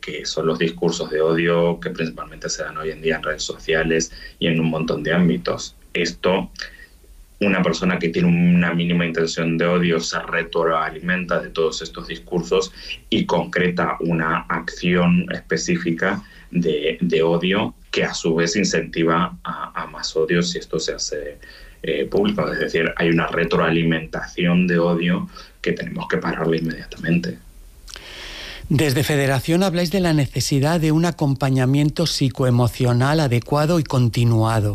que son los discursos de odio que principalmente se dan hoy en día en redes sociales y en un montón de ámbitos. Esto, una persona que tiene una mínima intención de odio se retroalimenta de todos estos discursos y concreta una acción específica de odio que a su vez incentiva a más odio si esto se hace público. Es decir, hay una retroalimentación de odio que tenemos que pararla inmediatamente. Desde Federación habláis de la necesidad de un acompañamiento psicoemocional adecuado y continuado.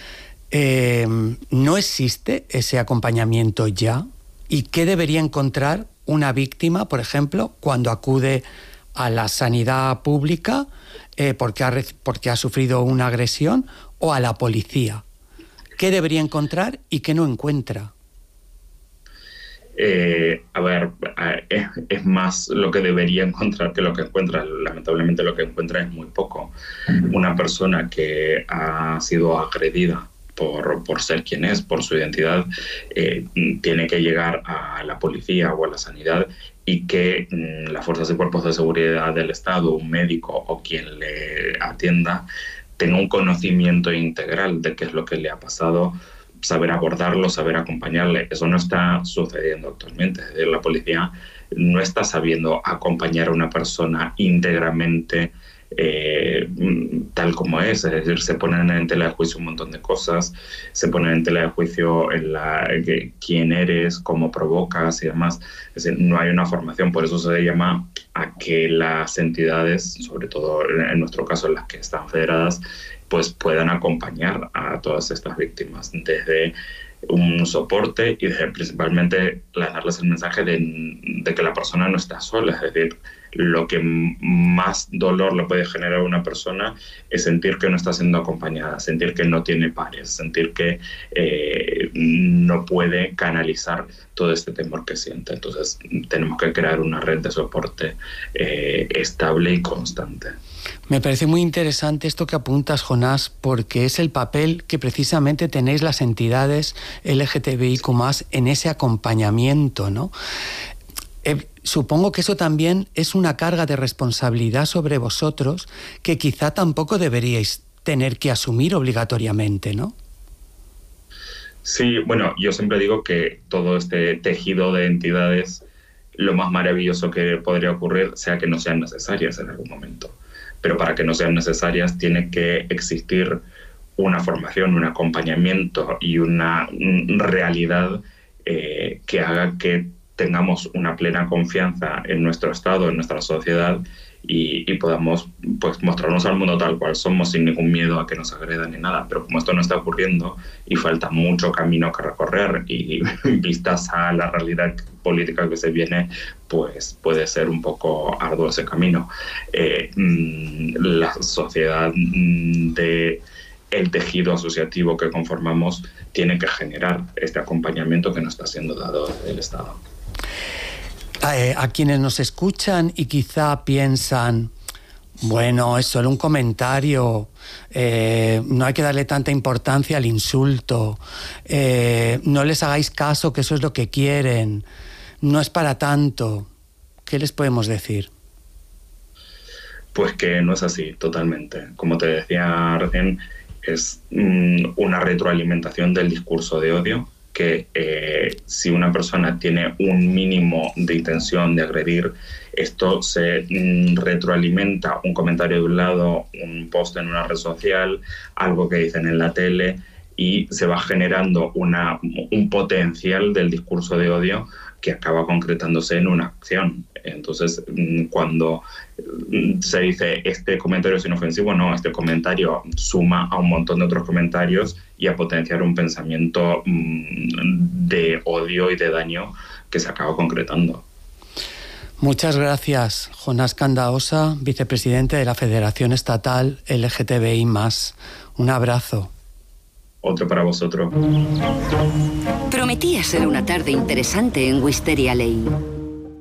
¿No existe ese acompañamiento ya? ¿Y qué debería encontrar una víctima, por ejemplo, cuando acude a la sanidad pública porque ha sufrido una agresión, o a la policía? ¿Qué debería encontrar y qué no encuentra? Es más lo que debería encontrar que lo que encuentra. Lamentablemente lo que encuentra es muy poco. Una persona que ha sido agredida por ser quien es, por su identidad, tiene que llegar a la policía o a la sanidad y que las fuerzas y cuerpos de seguridad del Estado, un médico o quien le atienda, tenga un conocimiento integral de qué es lo que le ha pasado, saber abordarlo, saber acompañarle. Eso no está sucediendo actualmente. Es decir, la policía no está sabiendo acompañar a una persona íntegramente tal como es decir, se ponen en tela de juicio un montón de cosas, se ponen en tela de juicio quién eres, cómo provocas y demás. Es decir, no hay una formación, por eso se llama a que las entidades, sobre todo en nuestro caso las que están federadas, pues puedan acompañar a todas estas víctimas desde un soporte y desde principalmente darles el mensaje de que la persona no está sola. Es decir, lo que más dolor le puede generar a una persona es sentir que no está siendo acompañada, sentir que no tiene pares, sentir que no puede canalizar todo este temor que siente. Entonces tenemos que crear una red de soporte estable y constante. Me parece muy interesante esto que apuntas, Jonás, porque es el papel que precisamente tenéis las entidades LGTBIQ+ en ese acompañamiento, ¿no? Supongo que eso también es una carga de responsabilidad sobre vosotros que quizá tampoco deberíais tener que asumir obligatoriamente, ¿no? Sí, bueno, yo siempre digo que todo este tejido de entidades, lo más maravilloso que podría ocurrir sea que no sean necesarias en algún momento. Pero para que no sean necesarias tiene que existir una formación, un acompañamiento y una realidad que haga que tengamos una plena confianza en nuestro Estado, en nuestra sociedad y podamos pues mostrarnos al mundo tal cual somos sin ningún miedo a que nos agredan ni nada. Pero como esto no está ocurriendo y falta mucho camino que recorrer y vistas a la realidad política que se viene, pues puede ser un poco arduo ese camino. La sociedad el tejido asociativo que conformamos tiene que generar este acompañamiento que nos está siendo dado del Estado. A quienes nos escuchan y quizá piensan, bueno, es solo un comentario, no hay que darle tanta importancia al insulto, no les hagáis caso, que eso es lo que quieren, no es para tanto. ¿Qué les podemos decir? Pues que no es así, totalmente. Como te decía recién, es una retroalimentación del discurso de odio que si una persona tiene un mínimo de intención de agredir, esto se retroalimenta un comentario de un lado, un post en una red social, algo que dicen en la tele, y se va generando un potencial del discurso de odio que acaba concretándose en una acción. Entonces, cuando se dice este comentario es inofensivo, no, este comentario suma a un montón de otros comentarios y a potenciar un pensamiento de odio y de daño que se acaba concretando. Muchas gracias, Jonás Candaosa, vicepresidente de la Federación Estatal LGTBI+. Un abrazo. Otro para vosotros. Prometía ser una tarde interesante en Wisteria Lane.